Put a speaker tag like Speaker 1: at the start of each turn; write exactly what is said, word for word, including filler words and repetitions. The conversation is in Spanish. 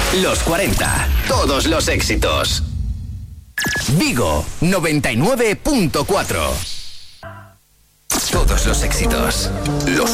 Speaker 1: Los cuarenta, todos los éxitos. Vigo, noventa y nueve punto cuatro. Todos los éxitos. Los